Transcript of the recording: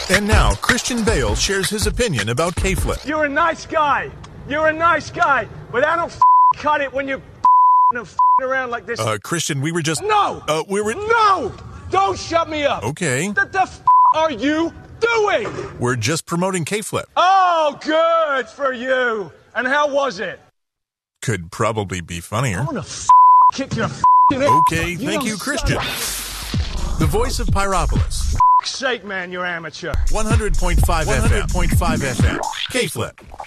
And now, Christian Bale shares his opinion about K-Flip. You're a nice guy. You're a nice guy. But I don't cut it when you're around like this. Christian, we were just... No! No! Don't shut me up. Okay. What the are you doing? We're just promoting K-Flip. Oh, good for you. And how was it? Could probably be funnier. I'm gonna kick your Okay, thank you, Christian. The voice of Pyropolis. Sake, man, you're amateur. 100.5 FM. 100.5 FM. K-Flip.